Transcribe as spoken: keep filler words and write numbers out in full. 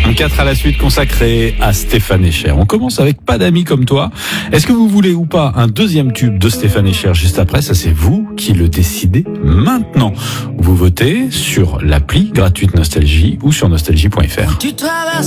quatre à la suite consacré à Stéphane Echer. On commence avec Pas d'amis comme toi. Est-ce que vous voulez ou pas un deuxième tube de Stéphane Echer juste après? Ça, c'est vous qui le décidez maintenant. Vous votez sur l'appli gratuite Nostalgie ou sur nostalgie point f r.